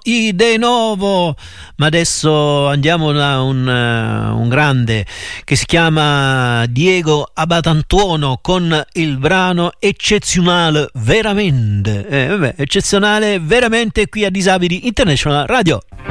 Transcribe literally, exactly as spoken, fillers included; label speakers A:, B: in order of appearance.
A: i De Novo. Ma adesso andiamo da un, uh, un grande che si chiama Diego Abatantuono con il brano Eccezionale Veramente. Eh, vabbè, eccezionale veramente qui a Disabili International Radio.